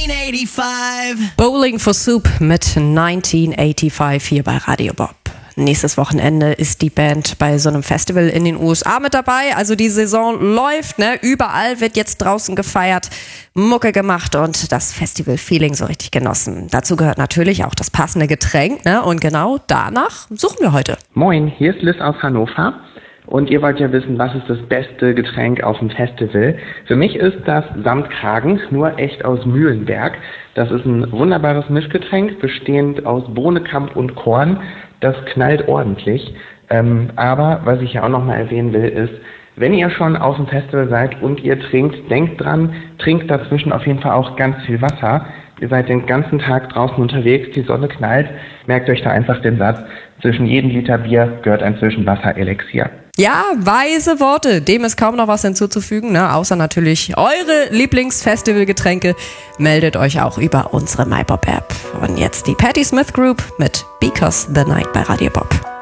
1985. Bowling for Soup mit 1985 hier bei Radio Bob. Nächstes Wochenende ist die Band bei so einem Festival in den USA mit dabei. Also die Saison läuft, ne? Überall wird jetzt draußen gefeiert, Mucke gemacht und das Festival-Feeling so richtig genossen. Dazu gehört natürlich auch das passende Getränk, ne? Und genau danach suchen wir heute. Moin, hier ist Liz aus Hannover. Und ihr wollt ja wissen, was ist das beste Getränk auf dem Festival? Für mich ist das Samtkragen, nur echt aus Mühlenberg. Das ist ein wunderbares Mischgetränk, bestehend aus Bohnekamp und Korn. Das knallt ordentlich. Aber was ich ja auch nochmal erwähnen will, ist, wenn ihr schon auf dem Festival seid und ihr trinkt, denkt dran, trinkt dazwischen auf jeden Fall auch ganz viel Wasser. Ihr seid den ganzen Tag draußen unterwegs, die Sonne knallt. Merkt euch da einfach den Satz, zwischen jedem Liter Bier gehört ein Zwischenwasser-Elixier. Ja, weise Worte. Dem ist kaum noch was hinzuzufügen, ne? Außer natürlich eure Lieblingsfestivalgetränke. Meldet euch auch über unsere MyBob-App. Und jetzt die Patti Smith Group mit Because the Night bei Radio Bob.